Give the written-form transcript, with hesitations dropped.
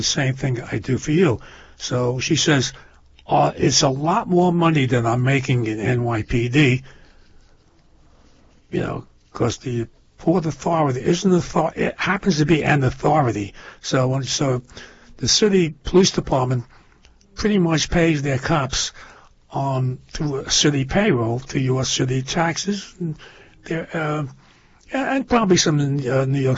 the same thing I do for you. So she says, it's a lot more money than I'm making in NYPD, because the Port Authority isn't authority. It happens to be an authority. So the city police department pretty much pays their cops through a city payroll, to your city taxes, and probably some in New York